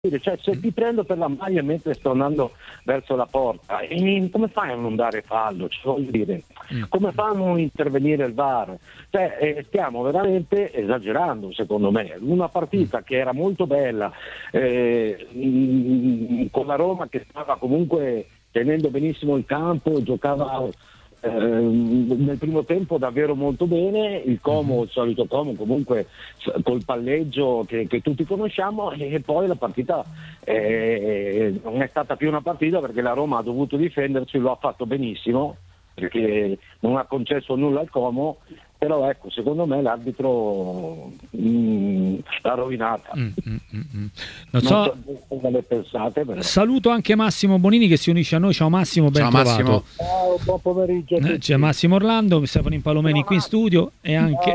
Cioè, se ti prendo per la maglia mentre sto andando verso la porta, come fai a non dare fallo? Cioè, voglio dire, come fa a non intervenire il VAR? Cioè, stiamo veramente esagerando, secondo me. Una partita che era molto bella, con la Roma che stava comunque tenendo benissimo il campo, giocava nel primo tempo davvero molto bene, il Como, il solito Como comunque col palleggio che tutti conosciamo, e poi la partita non è stata più una partita perché la Roma ha dovuto difendersi, lo ha fatto benissimo perché non ha concesso nulla al Como, però ecco, secondo me l'arbitro l'ha rovinata. Non so come le pensate, però. Saluto anche Massimo Bonini che si unisce a noi. Ciao Massimo, ben trovato. Massimo. Ciao, buon pomeriggio a tutti. C'è Massimo Orlando, Stefano Impalomeni qui in studio e anche,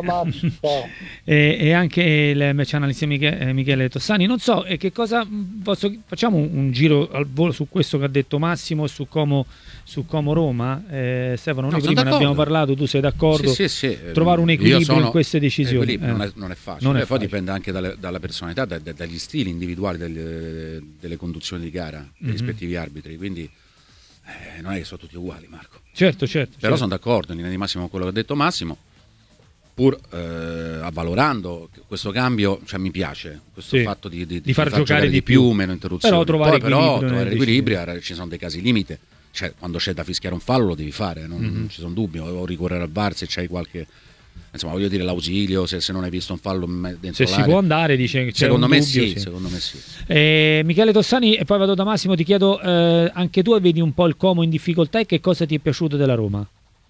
e anche il match analyst Michele Tossani. Non so che cosa facciamo un giro al volo su questo che ha detto Massimo su Como Roma. Stefano, noi prima ne abbiamo parlato, tu sei d'accordo? Sì. Trovare un equilibrio in queste decisioni non è facile. Poi dipende anche dalla personalità, dagli stili individuali delle conduzioni di gara dei rispettivi arbitri, quindi non è che sono tutti uguali, Marco. Certo. Però sono d'accordo in linea di massimo con quello che ha detto Massimo, pur avvalorando questo cambio, cioè mi piace questo fatto di far giocare di più, meno interruzioni. Però trovare equilibrio, ci sono dei casi limite. Cioè, quando c'è da fischiare un fallo lo devi fare, non ci sono dubbi, o ricorrere al VAR se c'hai qualche, insomma, voglio dire, l'ausilio, se non hai visto un fallo dentro se l'area. Si può andare, dice che c'è secondo un me dubbio, sì. Secondo me sì. Michele Tossani, e poi vado da Massimo, ti chiedo, anche tu vedi un po' il Como in difficoltà, e che cosa ti è piaciuto della Roma?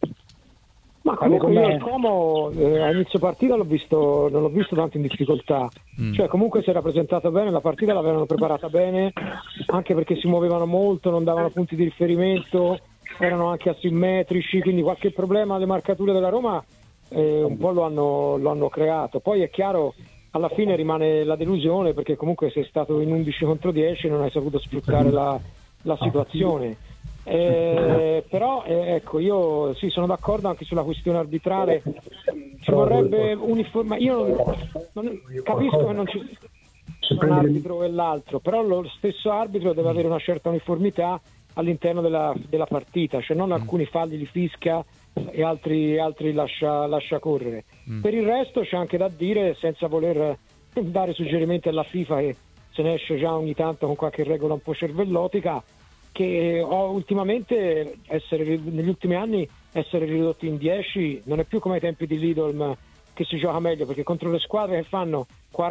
Ma comunque io il Como a inizio partita non l'ho visto tanto in difficoltà, cioè comunque si era presentato bene, la partita l'avevano preparata bene, anche perché si muovevano molto, non davano punti di riferimento, erano anche asimmetrici, quindi qualche problema alle marcature della Roma un po' lo hanno creato. Poi è chiaro, alla fine rimane la delusione, perché comunque sei stato in 11 contro 10 e non hai saputo sfruttare la situazione. Però ecco, io sì, sono d'accordo anche sulla questione arbitrale, ci vorrebbe uniforme. Io non capisco che non ci sia un arbitro e l'altro, però lo stesso arbitro deve avere una certa uniformità all'interno della partita, cioè non alcuni falli li fischia e altri lascia correre. Per il resto c'è anche da dire, senza voler dare suggerimenti alla FIFA, che se ne esce già ogni tanto con qualche regola un po' cervellotica, che ultimamente negli ultimi anni essere ridotti in 10 non è più come ai tempi di Lidl, che si gioca meglio, perché contro le squadre che fanno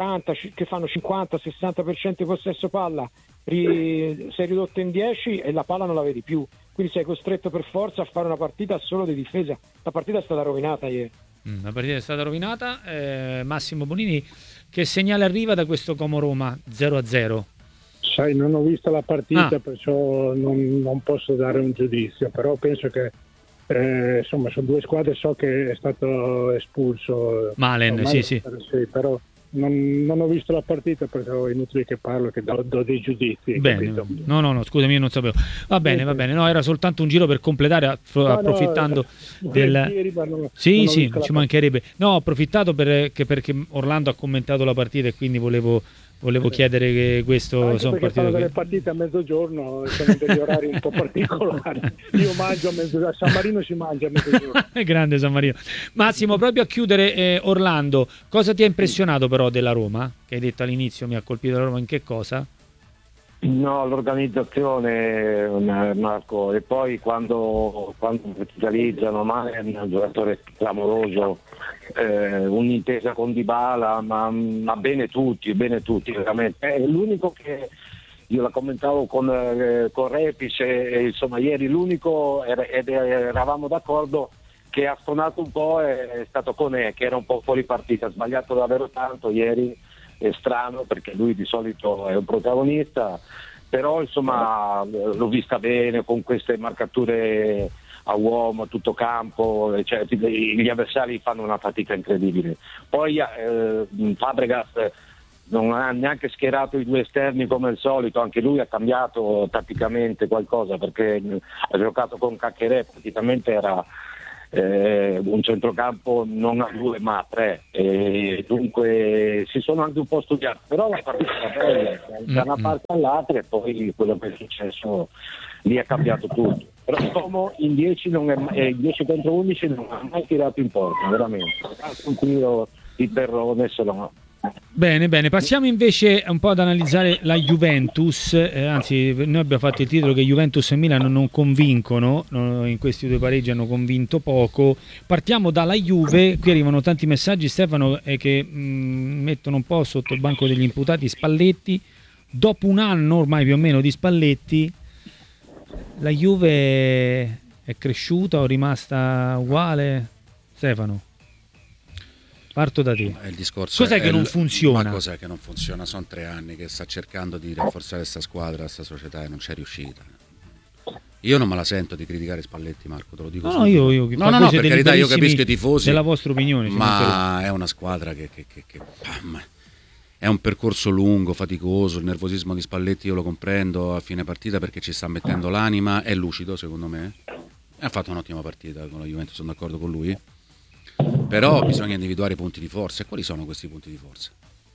50-60% di possesso palla sei ridotto in 10 e la palla non la vedi più, quindi sei costretto per forza a fare una partita solo di difesa. La partita è stata rovinata ieri. La partita è stata rovinata. Massimo Bonini, che segnale arriva da questo Como Roma 0-0? Sai, non ho visto la partita, perciò non posso dare un giudizio, però penso che insomma sono due squadre, so che è stato espulso Malen, sì, però non ho visto la partita, perciò è inutile che parlo, che do dei giudizi. Bene. No, scusami, io non sapevo. Va bene, no, era soltanto un giro per completare, approfittando sì, ci mancherebbe. No, ho approfittato perché Orlando ha commentato la partita e quindi volevo chiedere che questo perché fanno delle partite a mezzogiorno, sono degli orari un po' particolari. Io mangio a mezzogiorno, a San Marino si mangia a mezzogiorno. Grande San Marino. Massimo, proprio a chiudere, Orlando, cosa ti ha impressionato però della Roma? Che hai detto all'inizio mi ha colpito la Roma, in che cosa? No, l'organizzazione, Marco, e poi quando capitalizzano, ma è un giocatore clamoroso, un'intesa con Dybala, ma bene tutti, veramente. È l'unico che io la commentavo con Repice, insomma ieri l'unico, ed eravamo d'accordo, che ha stonato un po' è stato Koné, che era un po' fuori partita, ha sbagliato davvero tanto ieri. È strano perché lui di solito è un protagonista, però insomma l'ho vista bene con queste marcature a uomo, a tutto campo, cioè, gli avversari fanno una fatica incredibile. Poi Fabregas non ha neanche schierato i due esterni come al solito, anche lui ha cambiato tatticamente qualcosa, perché ha giocato con Caccherè, praticamente era un centrocampo non a 2 ma a 3, dunque si sono anche un po' studiati, però la partita è bella da una parte all'altra, e poi quello che è successo lì ha cambiato tutto. Però Como in 10 contro 11 non ha mai tirato in porta, veramente, anche un tiro di terrone se no. Bene, passiamo invece un po' ad analizzare la Juventus, anzi noi abbiamo fatto il titolo che Juventus e Milan non convincono, in questi 2 pareggi hanno convinto poco. Partiamo dalla Juve, qui arrivano tanti messaggi, Stefano, che mettono un po' sotto il banco degli imputati Spalletti. Dopo un anno ormai più o meno di Spalletti, la Juve è cresciuta o è rimasta uguale? Stefano, parto da te. Il discorso cos'è che non funziona? Ma cos'è che non funziona? Sono 3 anni che sta cercando di rafforzare questa squadra, questa società, e non c'è riuscita. Io non me la sento di criticare Spalletti, Marco, te lo dico. No, io per carità, io capisco i tifosi della vostra opinione, ma è una squadra che è un percorso lungo, faticoso. Il nervosismo di Spalletti io lo comprendo a fine partita, perché ci sta mettendo l'anima, è lucido secondo me, ha fatto un'ottima partita con la Juventus, sono d'accordo con lui, però bisogna individuare i punti di forza. E quali sono questi punti di forza?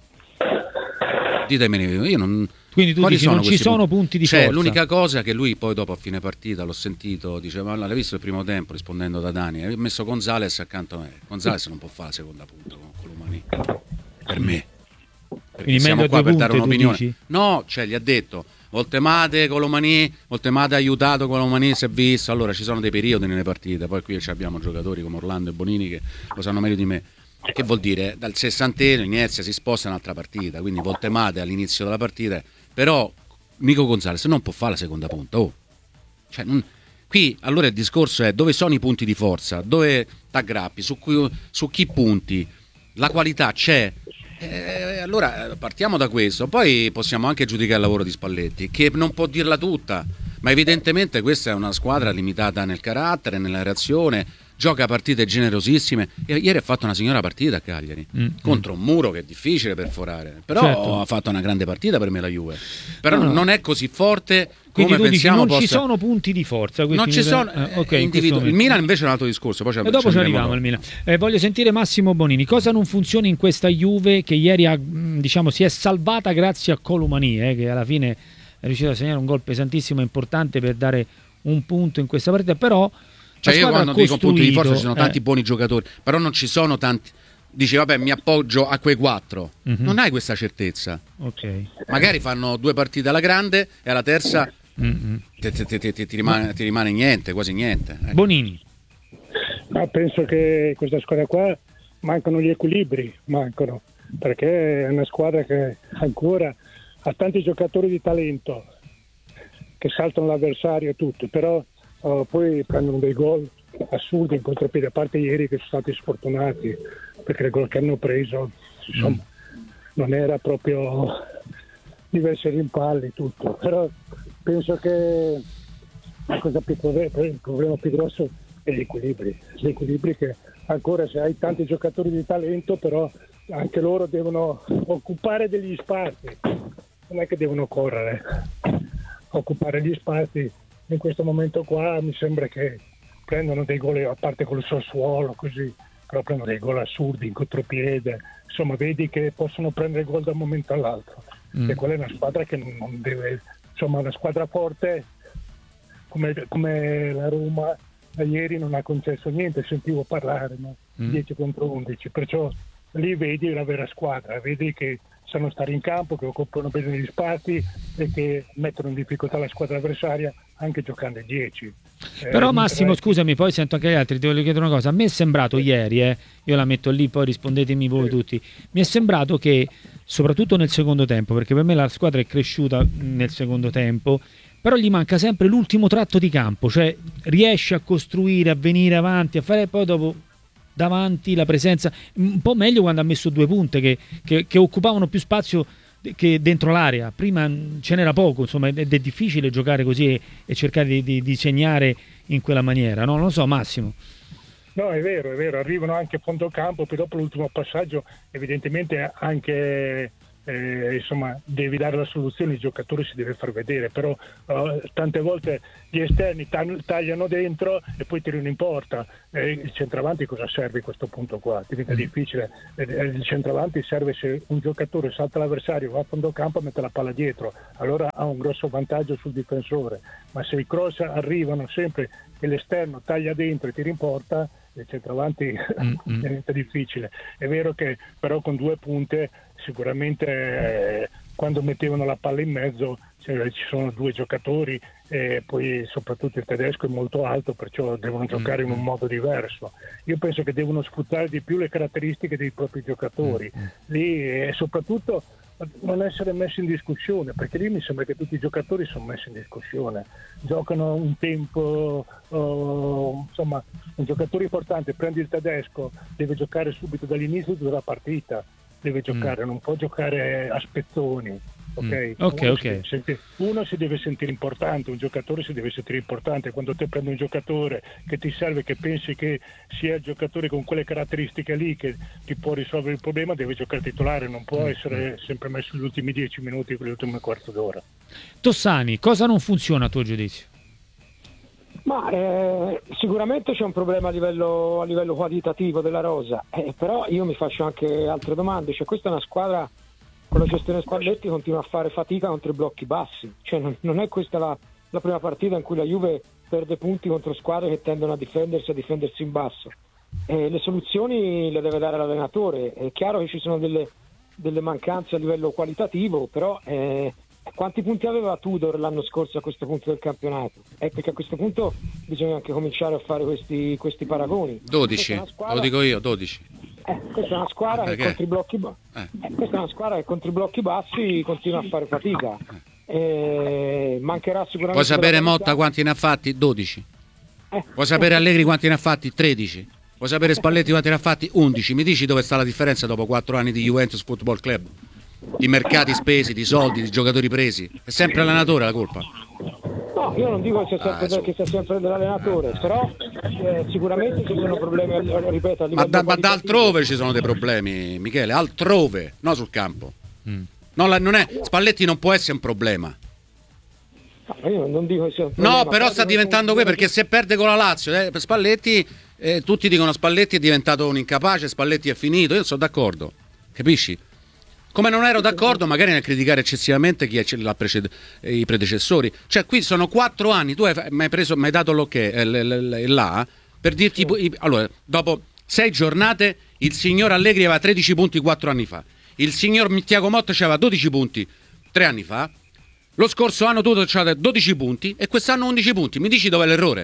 Ditemene, io non... Quindi tu dici non ci sono punti di forza? L'unica cosa che lui poi dopo a fine partita, l'ho sentito, diceva, l'hai visto il primo tempo rispondendo da Dani, ha messo Gonzales accanto a me. Gonzales non può fare la seconda punta con Colomani, per me. Perché siamo qua per dare un'opinione. No, gli ha detto Voltemade ha aiutato Colomani, si è visto. Allora ci sono dei periodi nelle partite, poi qui abbiamo giocatori come Orlando e Bonini che lo sanno meglio di me. Che vuol dire? Dal 60° Ignazia si sposta in un'altra partita, quindi Voltemade all'inizio della partita, però Nico Gonzalez non può fare la seconda punta. Qui allora il discorso è: dove sono i punti di forza? Dove t'aggrappi? Su chi punti? La qualità c'è? Allora partiamo da questo, poi possiamo anche giudicare il lavoro di Spalletti, che non può dirla tutta, ma evidentemente questa è una squadra limitata nel carattere, nella reazione, gioca partite generosissime. Ieri ha fatto una signora partita a Cagliari contro un muro che è difficile perforare, però certo, ha fatto una grande partita per me la Juve, però non è così forte come pensiamo. Non ci sono punti di forza, non ci sono, il Milan invece è un altro discorso, poi dopo ci arriviamo al Milan. Voglio sentire Massimo Bonini, cosa non funziona in questa Juve che ieri si è salvata grazie a Colomani, che alla fine è riuscito a segnare un gol pesantissimo e importante per dare un punto in questa partita. Però io quando dico punti di forza ci sono tanti buoni giocatori, però non ci sono tanti. Dici vabbè, mi appoggio a quei 4, non hai questa certezza. Magari fanno 2 partite alla grande e alla terza ti rimane niente, quasi niente. Bonini. Ma penso che questa squadra qua mancano gli equilibri, perché è una squadra che ancora ha tanti giocatori di talento che saltano l'avversario e tutto, però poi prendono dei gol assurdi in contropiede, a parte ieri che sono stati sfortunati, perché il gol che hanno preso non era proprio diversi rimpalli tutto, però penso che il problema più grosso è gli equilibri che ancora, se hai tanti giocatori di talento, però anche loro devono occupare degli spazi, non è che devono correre, occupare gli spazi. In questo momento qua mi sembra che prendono dei gol, a parte col Sassuolo così, però prendono dei gol assurdi in contropiede, insomma vedi che possono prendere gol da un momento all'altro, e quella è una squadra che non deve, una squadra forte come la Roma ieri non ha concesso niente, sentivo parlare 10 contro 11, perciò lì vedi la vera squadra, vedi che sanno stare in campo, che occupano bene gli spazi e che mettono in difficoltà la squadra avversaria anche giocando in 10. Però Massimo, scusami, poi sento anche gli altri, ti voglio chiedere una cosa. A me è sembrato ieri, io la metto lì, poi rispondetemi voi tutti, mi è sembrato che soprattutto nel secondo tempo, perché per me la squadra è cresciuta nel secondo tempo, però gli manca sempre l'ultimo tratto di campo, cioè riesce a costruire, a venire avanti, a fare poi dopo davanti la presenza un po' meglio quando ha messo 2 punte che occupavano più spazio che dentro l'area. Prima ce n'era poco, insomma, ed è difficile giocare così e cercare di segnare in quella maniera, no? Non lo so, Massimo. No, è vero, arrivano anche a fondo campo, poi dopo l'ultimo passaggio evidentemente anche insomma devi dare la soluzione, il giocatore si deve far vedere, però tante volte gli esterni tagliano dentro e poi tirano in porta. Il centravanti cosa serve a questo punto qua? Diventa difficile. Il centravanti serve se un giocatore salta l'avversario, va a fondo campo e mette la palla dietro, allora ha un grosso vantaggio sul difensore, ma se i cross arrivano sempre e l'esterno taglia dentro e tira in porta, il centravanti diventa difficile. È vero che però con due punte sicuramente quando mettevano la palla in mezzo ci sono due giocatori e poi soprattutto il tedesco è molto alto, perciò devono giocare in un modo diverso. Io penso che devono sfruttare di più le caratteristiche dei propri giocatori lì, e soprattutto non essere messi in discussione, perché lì mi sembra che tutti i giocatori sono messi in discussione, giocano un tempo, insomma un giocatore importante prendi il tedesco, deve giocare subito dall'inizio della partita, deve giocare, non può giocare a spezzoni. Ok. Uno si deve sentire importante, un giocatore si deve sentire importante. Quando te prendi un giocatore che ti serve, che pensi che sia il giocatore con quelle caratteristiche lì che ti può risolvere il problema, deve giocare titolare, non può essere sempre messo gli ultimi 10 minuti, l'ultimo quarto d'ora. Tossani, cosa non funziona a tuo giudizio? Ma sicuramente c'è un problema a livello qualitativo della rosa, però io mi faccio anche altre domande. Cioè, questa è una squadra, con la gestione Spalletti continua a fare fatica contro i blocchi bassi, cioè non è questa la prima partita in cui la Juve perde punti contro squadre che tendono a difendersi in basso. Le soluzioni le deve dare l'allenatore. È chiaro che ci sono delle mancanze a livello qualitativo, però quanti punti aveva Tudor l'anno scorso a questo punto del campionato? Perché a questo punto bisogna anche cominciare a fare questi paragoni. 12, lo dico io, 12. Questa è una squadra che contro i blocchi questa è una squadra che contro i blocchi bassi continua a fare fatica. Mancherà sicuramente. Vuoi sapere Motta quanti ne ha fatti? 12. Vuoi sapere Allegri quanti ne ha fatti? 13. Vuoi sapere Spalletti quanti ne ha fatti? 11. Mi dici dove sta la differenza dopo 4 anni di Juventus Football Club? Di mercati spesi, di soldi, di giocatori presi. È sempre l'allenatore la colpa. No, io non dico che sia sempre dell'allenatore, però sicuramente ci sono problemi, ripeto, a livello ma da altrove ci sono dei problemi, Michele, altrove, no sul campo. Non è, Spalletti non può essere un problema. No, io non dico che sia un problema. No, però sta diventando qui, perché se perde con la Lazio, Spalletti, tutti dicono Spalletti è diventato un incapace, Spalletti è finito, io sono d'accordo, capisci? Come non ero d'accordo magari nel criticare eccessivamente i predecessori. Cioè qui sono 4 anni, tu mi hai dato l'ok là per dirti allora, dopo 6 giornate il signor Allegri aveva 13 punti 4 anni fa, il signor Thiago Motta aveva 12 punti 3 anni fa, lo scorso anno tu c'avete 12 punti e quest'anno 11 punti. Mi dici dov'è l'errore?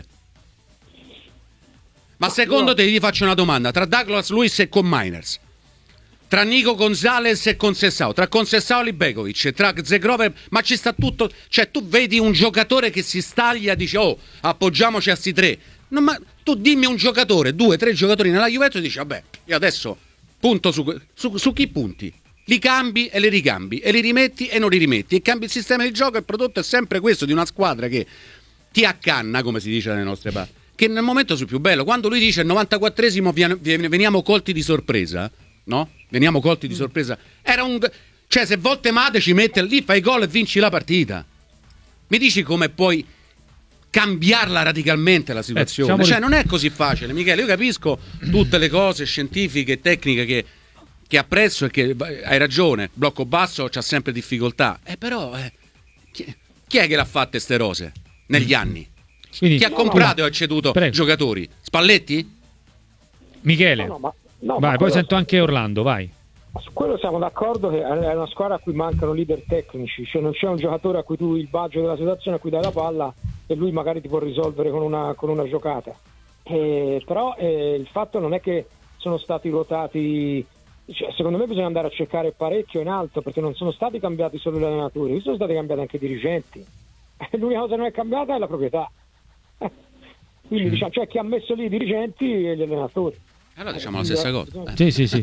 Ma secondo te, ti faccio una domanda, tra Douglas Luiz e con Miners, tra Nico Gonzalez e Conceição, tra Conceição e Libegovic, tra Zegrover, ma ci sta tutto. Cioè tu vedi un giocatore che si staglia e dice appoggiamoci a sti tre. No, ma tu dimmi un giocatore, 2-3 giocatori nella Juventus e dici vabbè, io adesso punto su chi punti? Li cambi e li ricambi e li rimetti e non li rimetti e cambi il sistema di gioco. Il prodotto è sempre questo di una squadra che ti accanna, come si dice dalle nostre parti, che nel momento sul più bello, quando lui dice il 94esimo veniamo colti di sorpresa, no? Veniamo colti di sorpresa. Cioè, se volte Mate ci mette lì, fai gol e vinci la partita. Mi dici come puoi cambiarla radicalmente la situazione? Cioè, non è così facile, Michele. Io capisco tutte le cose scientifiche e tecniche che apprezzo e che hai ragione. Blocco basso c'ha sempre difficoltà. Però chi è che l'ha fatte ste rose negli anni? Quindi, chi ha comprato e ha ceduto giocatori? Spalletti? Michele. Vai, poi sento anche Orlando, vai. Su quello siamo d'accordo che è una squadra a cui mancano leader tecnici, cioè non c'è un giocatore a cui tu il budget della situazione, a cui dai la palla e lui magari ti può risolvere con una giocata. Però il fatto non è che sono stati ruotati, cioè, secondo me bisogna andare a cercare parecchio in alto, perché non sono stati cambiati solo gli allenatori, sono stati cambiati anche i dirigenti. L'unica cosa che non è cambiata è la proprietà. Quindi diciamo, cioè chi ha messo lì i dirigenti e gli allenatori. Allora diciamo la stessa cosa. Sì.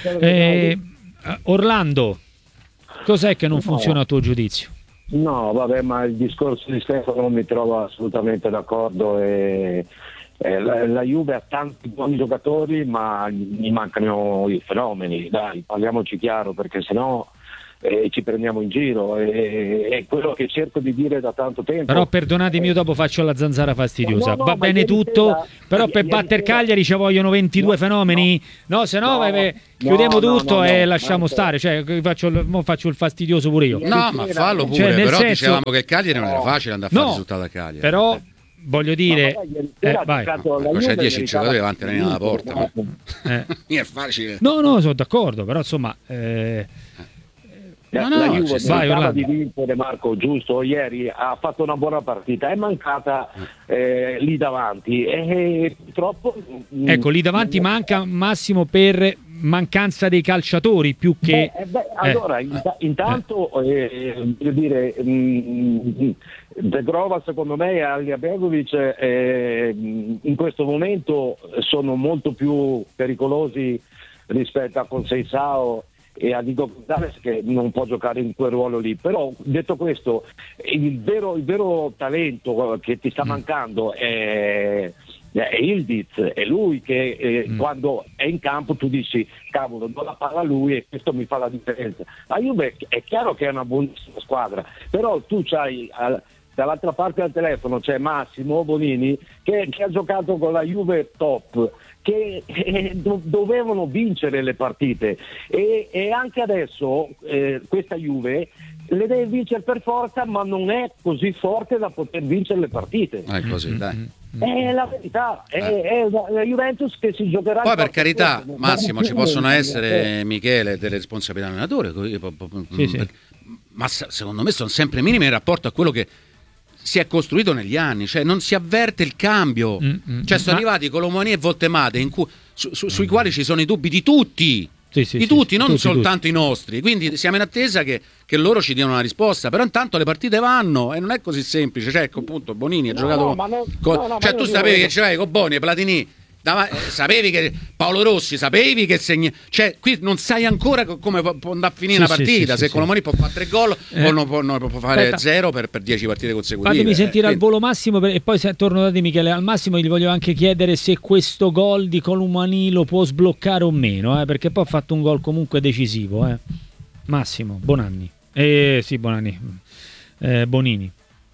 Orlando, cos'è che non funziona a tuo giudizio? No, vabbè, ma il discorso di Stefano non mi trovo assolutamente d'accordo. La Juve ha tanti buoni giocatori, ma gli mancano i fenomeni. Dai, parliamoci chiaro, perché sennò ci prendiamo in giro, è quello che cerco di dire da tanto tempo. Però perdonatemi, io dopo faccio la zanzara fastidiosa. No, va bene tutto, però per batter Cagliari ci vogliono 22 fenomeni, no, se no, chiudiamo tutto e lasciamo stare, cioè faccio il fastidioso pure io. No, ma fallo pure, cioè, però senso, dicevamo che Cagliari non era facile andare a fare risultato a Cagliari. Però voglio dire, vai. C'è 10 giocatori davanti alla porta, è facile. No, sono d'accordo, però insomma la Juve cercava di vincere, Marco, giusto? Ieri ha fatto una buona partita, è mancata lì davanti e purtroppo ecco, lì davanti manca Massimo per mancanza dei calciatori più che allora intanto voglio dire De Grova secondo me e Alija Begovic in questo momento sono molto più pericolosi rispetto a Conceição e a Nico Gonzalez, che non può giocare in quel ruolo lì. Però detto questo, il vero talento che ti sta mancando è Ildiz, è lui che quando è in campo tu dici cavolo, do la palla a lui e questo mi fa la differenza. La Juve è chiaro che è una buonissima squadra, però tu c'hai dall'altra parte del telefono c'è Massimo Bonini che ha giocato con la Juve top, che dovevano vincere le partite e anche adesso questa Juve le deve vincere per forza, ma non è così forte da poter vincere le partite. È così, dai. È la verità, è la Juventus che si giocherà. Poi per carità, Massimo, ci possono essere, Michele, delle responsabilità dell'allenatore, ma secondo me sono sempre minime in rapporto a quello che si è costruito negli anni, cioè non si avverte il cambio. Cioè sono arrivati Colomoni e Voltemade sui quali ci sono i dubbi di tutti. Tutti, non soltanto i nostri, quindi siamo in attesa che loro ci diano una risposta, però intanto le partite vanno e non è così semplice, cioè appunto Bonini ha giocato cioè tu sapevi che c'avevi con Boni e Platini, sapevi che Paolo Rossi, sapevi che cioè qui non sai ancora come può andare a finire una partita, se Colomoni può fare 3 gol o non può fare 0 per 10 partite consecutive. Fatemi sentire al volo Massimo e poi torno da te, Michele. Al Massimo gli voglio anche chiedere se questo gol di Colomani lo può sbloccare o meno, perché poi ha fatto un gol comunque decisivo. Massimo Bonanni, Bonanni, Bonini.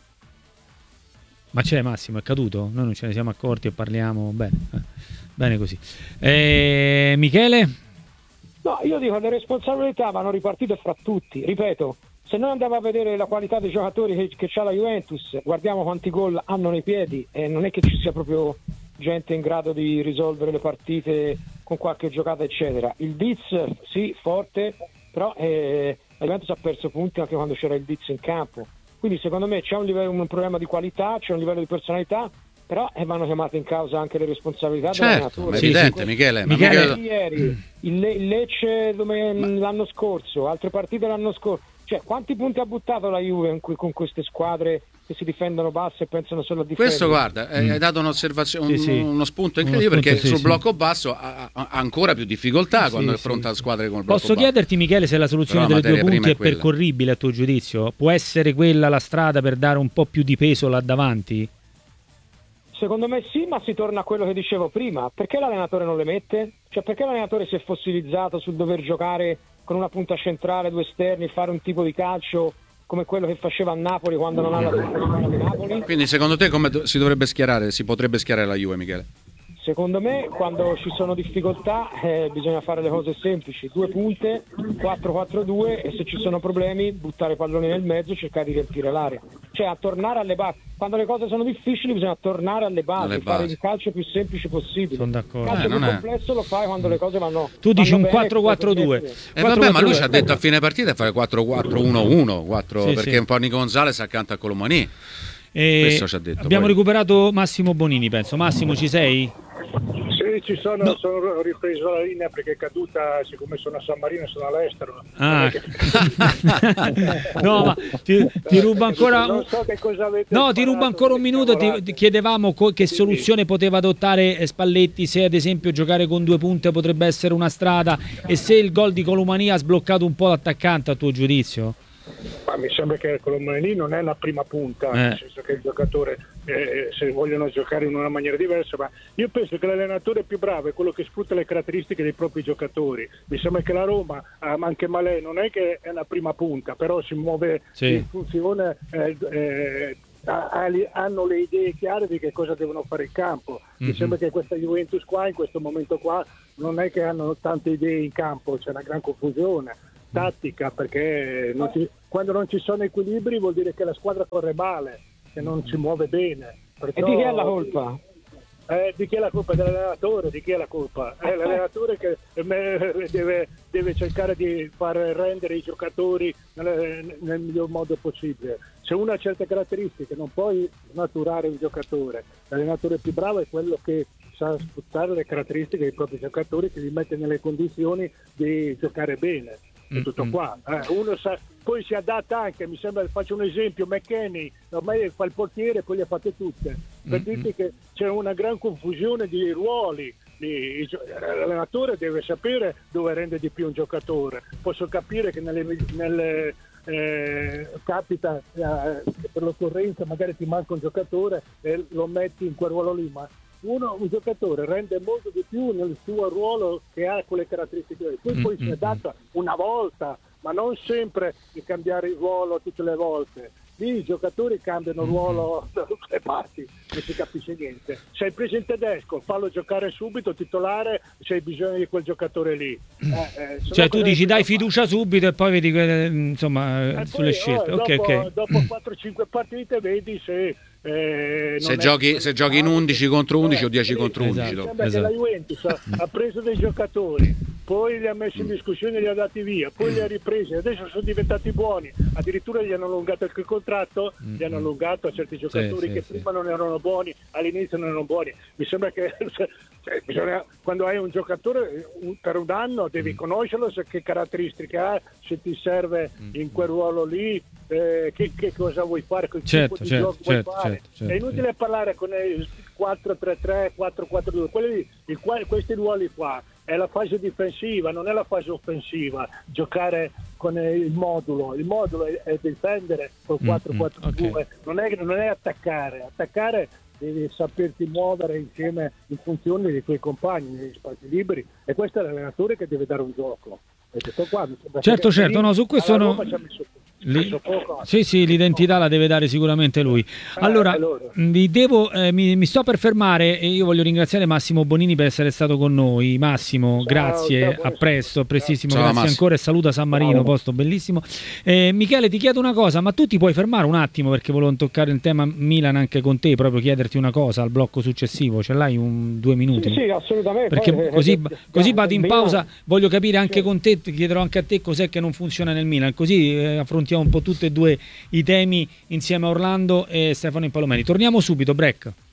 Ma c'è Massimo, è caduto? Noi non ce ne siamo accorti e parliamo bene così. Michele? No, io dico le responsabilità vanno ripartite fra tutti. Ripeto, se noi andiamo a vedere la qualità dei giocatori che c'ha la Juventus, guardiamo quanti gol hanno nei piedi e non è che ci sia proprio gente in grado di risolvere le partite con qualche giocata eccetera. Il Diz sì, forte, però la Juventus ha perso punti anche quando c'era il Diz in campo. Quindi secondo me c'è un problema di qualità, c'è un livello di personalità, però vanno chiamate in causa anche le responsabilità dell'allenatore. È evidente, Michele. Ieri il Lecce l'anno scorso, altre partite l'anno scorso. Cioè, quanti punti ha buttato la Juve con queste squadre che si difendono basso e pensano solo a difendere? Questo, guarda, hai dato un'osservazione, uno spunto incredibile, perché sul blocco basso ha ancora più difficoltà quando affronta squadre con il blocco basso. Posso chiederti, Michele, se la soluzione delle 2 punti è percorribile a tuo giudizio? Può essere quella la strada per dare un po' più di peso là davanti? Secondo me sì, ma si torna a quello che dicevo prima. Perché l'allenatore non le mette? Cioè, perché l'allenatore si è fossilizzato sul dover giocare con una punta centrale, 2 esterni, fare un tipo di calcio come quello che faceva a Napoli quando non ha la squadra di Napoli? Quindi secondo te come si potrebbe schierare la Juve, Michele? Secondo me quando ci sono difficoltà bisogna fare le cose semplici, 2 punte, 4-4-2 e se ci sono problemi buttare palloni nel mezzo e cercare di riempire l'area. Cioè a tornare alle basi, quando le cose sono difficili bisogna tornare alle basi. Fare il calcio più semplice possibile. Sono d'accordo. Il calcio più complesso lo fai quando le cose vanno. Tu dici un 4-4-2. Vabbè, ma lui ci ha detto a fine partita fare 4-4-1-1, perché un po' Nico Gonzalez accanto a Colomani. Questo ci ha detto. Abbiamo recuperato Massimo Bonini, penso. Massimo, ci sei? Sì, ci sono, no. Sono ripreso la linea perché è caduta, siccome sono a San Marino e sono all'estero. No, ma ti rubo ancora. Non so che cosa avete. No, ti rubo ancora un minuto. Ti chiedevamo che soluzione poteva adottare Spalletti, se ad esempio giocare con 2 punte potrebbe essere una strada e se il gol di Colomani ha sbloccato un po' l'attaccante, a tuo giudizio. Ma mi sembra che Colomuani non è una prima punta, nel senso che il giocatore, se vogliono giocare in una maniera diversa, ma io penso che l'allenatore più bravo è quello che sfrutta le caratteristiche dei propri giocatori. Mi sembra che la Roma, anche Malè, non è che è una prima punta, però si muove in funzione, hanno le idee chiare di che cosa devono fare in campo. Mi sembra che questa Juventus qua, in questo momento qua, non è che hanno tante idee in campo, c'è una gran confusione tattica, perché quando non ci sono equilibri vuol dire che la squadra corre male, che non si muove bene. Perciò, e di chi è la colpa? Di chi è la colpa? Dell'allenatore. Di chi è la colpa? È l'allenatore che deve cercare di far rendere i giocatori nel miglior modo possibile. Se uno ha certe caratteristiche non puoi snaturare un giocatore. L'allenatore più bravo è quello che sa sfruttare le caratteristiche dei propri giocatori, che li mette nelle condizioni di giocare bene. È tutto qua. Uno poi si adatta anche, mi sembra, faccio un esempio, McKennie ormai fa il portiere, poi le ha fatte tutte, per dirti che c'è una gran confusione di ruoli. L'allenatore deve sapere dove rende di più un giocatore. Posso capire che capita che per l'occorrenza magari ti manca un giocatore e lo metti in quel ruolo lì, ma un giocatore rende molto di più nel suo ruolo che ha quelle caratteristiche. Poi si adatta una volta, ma non sempre di cambiare il ruolo tutte le volte. Lì i giocatori cambiano ruolo da tutte le parti, non si capisce niente. Se hai preso in tedesco, fallo giocare subito, titolare, se hai bisogno di quel giocatore lì. Cioè tu dici dai fiducia subito e poi vedi insomma sulle scelte. Dopo 4-5 partite vedi se giochi in 11 contro 11 o 10 contro 11. Sembra che la Juventus ha preso dei giocatori, poi li ha messi in discussione e li ha dati via, poi li ha ripresi, adesso sono diventati buoni, addirittura gli hanno allungato il contratto, gli hanno allungato a certi giocatori che prima non erano buoni, all'inizio non erano buoni. Mi sembra che quando hai un giocatore per un anno devi conoscerlo, che caratteristiche ha, se ti serve in quel ruolo lì, che cosa vuoi fare, che tipo di gioco vuoi fare. È inutile parlare con il 4-3-3, 4-4-2, questi ruoli qua è la fase difensiva, non è la fase offensiva. Giocare con il modulo è difendere col 4-4-2, non è attaccare devi saperti muovere insieme in funzione dei tuoi compagni negli spazi liberi, e questo è l'allenatore che deve dare un gioco. Certo, no, su questo sì, l'identità la deve dare sicuramente lui. Allora, mi sto per fermare e io voglio ringraziare Massimo Bonini per essere stato con noi. Massimo, grazie, a presto, a prestissimo, grazie Massimo. Ancora, e saluta San Marino, posto bellissimo. Michele, ti chiedo una cosa, ma tu ti puoi fermare un attimo, perché volevo toccare il tema Milan anche con te, proprio chiederti una cosa al blocco successivo, ce l'hai 2 minuti? Sì, assolutamente. Perché così vado in pausa, voglio capire anche con te, chiederò anche a te cos'è che non funziona nel Milan, così affrontiamo un po' tutti e due i temi insieme a Orlando e Stefano Impallomeni. Torniamo subito, break.